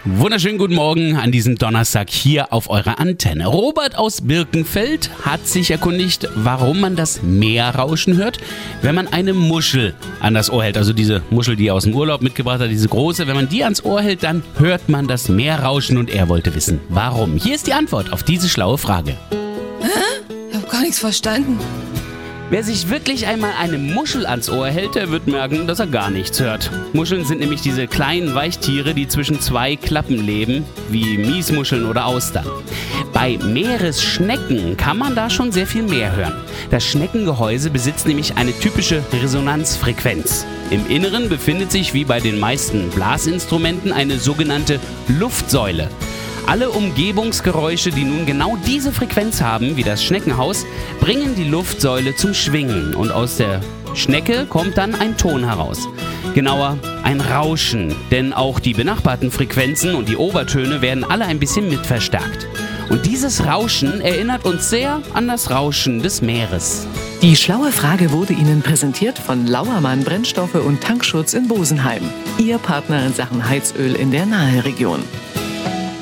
Wunderschönen guten Morgen an diesem Donnerstag hier auf eurer Antenne. Robert aus Birkenfeld hat sich erkundigt, warum man das Meerrauschen hört, wenn man eine Muschel an das Ohr hält. Also diese Muschel, die er aus dem Urlaub mitgebracht hat, diese große. Wenn man die ans Ohr hält, dann hört man das Meerrauschen und er wollte wissen, warum. Hier ist die Antwort auf diese schlaue Frage. Ich habe gar nichts verstanden. Wer sich wirklich einmal eine Muschel ans Ohr hält, der wird merken, dass er gar nichts hört. Muscheln sind nämlich diese kleinen Weichtiere, die zwischen zwei Klappen leben, wie Miesmuscheln oder Austern. Bei Meeresschnecken kann man da schon sehr viel mehr hören. Das Schneckengehäuse besitzt nämlich eine typische Resonanzfrequenz. Im Inneren befindet sich, wie bei den meisten Blasinstrumenten, eine sogenannte Luftsäule. Alle Umgebungsgeräusche, die nun genau diese Frequenz haben, wie das Schneckenhaus, bringen die Luftsäule zum Schwingen und aus der Schnecke kommt dann ein Ton heraus. Genauer, ein Rauschen, denn auch die benachbarten Frequenzen und die Obertöne werden alle ein bisschen mitverstärkt. Und dieses Rauschen erinnert uns sehr an das Rauschen des Meeres. Die schlaue Frage wurde Ihnen präsentiert von Lauermann Brennstoffe und Tankschutz in Bosenheim. Ihr Partner in Sachen Heizöl in der Naheregion.